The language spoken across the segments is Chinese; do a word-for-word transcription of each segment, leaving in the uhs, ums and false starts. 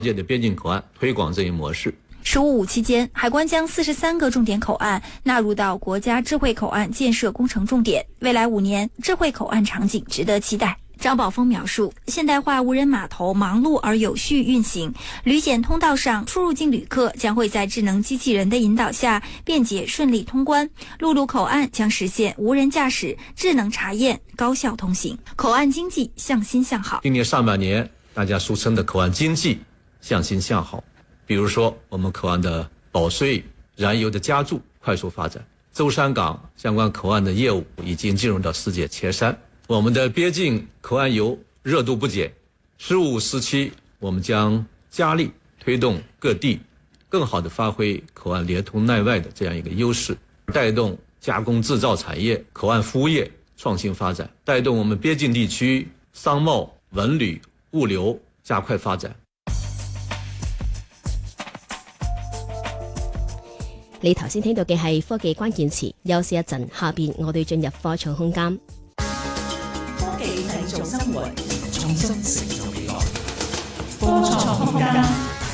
界的边境口岸推广这一模式。 十五五期间，海关将四十三个重点口岸纳入到国家智慧口岸建设工程重点，未来五年智慧口岸场景值得期待。张宝峰描述，现代化无人码头忙碌而有序运行，旅检通道上出入境旅客将会在智能机器人的引导下便捷顺利通关，陆路口岸将实现无人驾驶、智能查验、高效通行，口岸经济向新向好。 今年上半年，大家俗称的口岸经济向新向好，比如说我们口岸的保税、燃油的加注快速发展，舟山港相关口岸的业务已经进入到世界前三。我们的边境口岸游热度不减，十五时期我们将加力推动各地更好地发挥口岸连通内外的这样一个优势，带动加工制造产业、口岸服务业创新发展，带動我們邊境地區商貿、文旅、物流加快發展。 你頭先聽到嘅係科技關鍵詞，休息一陣，下邊我哋進入科創空間。 科技製造生活，創新成就未來。科創空間。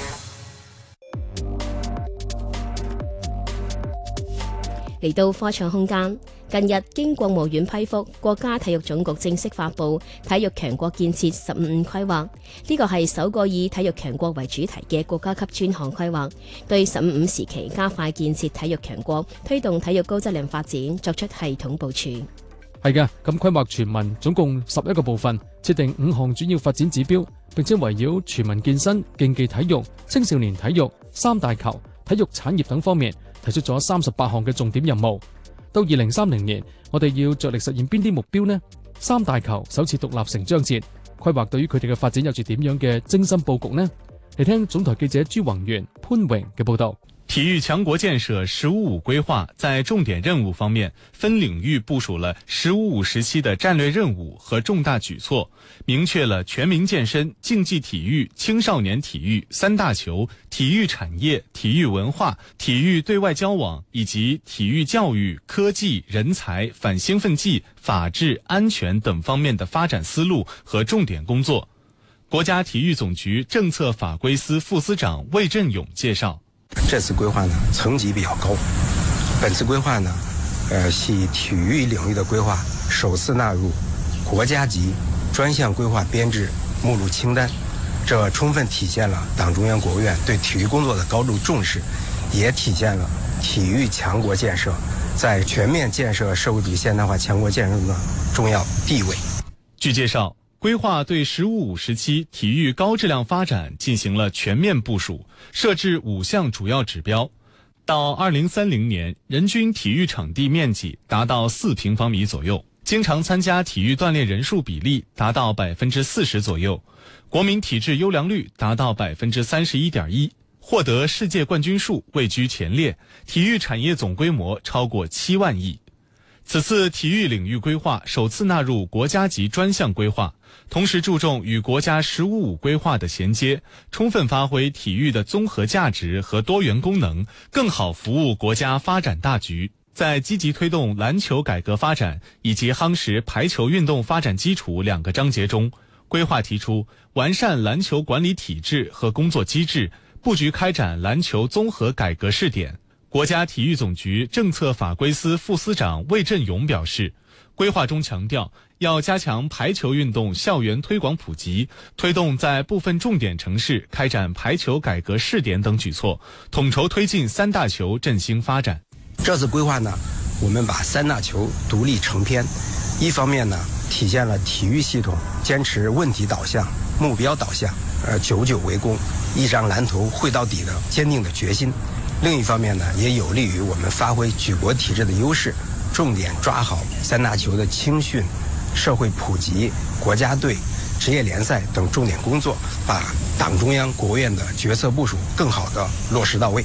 嚟到科創空間，近日經國務院批覆，國家體育總局正式發布體育強國建設十五五規劃。呢個係首個以體育強國為主題嘅國家級專項規劃，對十五五時期加快建設體育強國、推動體育高質量發展作出系統部署。 係嘅，咁規劃全文總共十一個部分，設定五項主要發展指標，並且圍繞全民健身、競技體育、青少年體育、三大球、體育產業等方面提出咗三十八項嘅重點任務。到二零三零年，我哋要着力實現邊啲目標呢？三大球首次獨立成章節，規劃對於佢哋嘅發展有住點樣嘅精心佈局呢？嚟聽總台記者朱宏源、潘榮嘅報導。 體育強國建設十五五規劃在重點任務方面分領域部署了十五五時期的戰略任務和重大舉措，明確了全民健身、競技體育、青少年體育、三大球、體育產業、體育文化、體育對外交往以及體育教育、科技、人才、反興奮劑、法治、安全等方面的發展思路和重點工作。國家體育總局政策法規司副司長魏振勇介紹。 這次規劃呢層級比較高，本次規劃呢，呃，係體育領域的規劃首次納入國家級專項規劃編制目錄清單，這充分體現了黨中央、國務院對體育工作的高度重視，也體現了體育強國建設在全面建設社會主義現代化強國建設中的重要地位。 據介紹，規劃對十五五時期體育高質量發展進行了全面部署，設置五項主要指標。到二零三零年，人均體育場地面積達到四平方米左右，經常參加體育鍛煉人數比例達到百分之四十左右，國民體質優良率達到百分之三十一點一，獲得世界冠軍數位居前列，體育產業總規模超過七萬億。此次體育領域規劃首次納入國家級專項規劃，同時注重與國家十五五規劃的銜接，充分發揮體育的綜合價值和多元功能，更好服務國家發展大局。在積極推動籃球改革發展以及夯實排球運動發展基礎兩個章節中，規劃提出完善籃球管理體制和工作機制，布局開展籃球綜合改革試點。國家體育總局政策法規司副司長魏振勇表示，規劃中強調要加強排球運動校園推廣普及，推動在部分重點城市開展排球改革試點等舉措，統籌推進三大球振興發展。 這次規劃呢，我們把三大球獨立成篇，一方面呢，體現了體育系統堅持問題導向、目標導向，呃，久久為功，一張藍圖繪到底的堅定的決心。另一方面呢，也有利於我們發揮舉國體制的優勢，重點抓好三大球的青訓、社會普及、國家隊、職業聯賽等重點工作，把黨中央、國務院的決策部署更好地落實到位。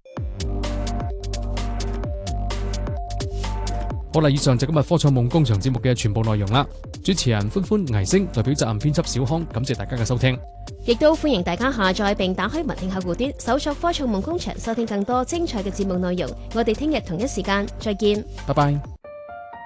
好啦，以上就今日科創夢工場節目嘅全部內容啦。主持人歡歡、倪星代表責任編輯小康，感謝大家嘅收聽。 亦都歡迎大家下載並打開文聽客戶端，搜索科創夢工場，收聽更多精彩嘅節目內容。我哋聽日同一時間再見， 拜拜。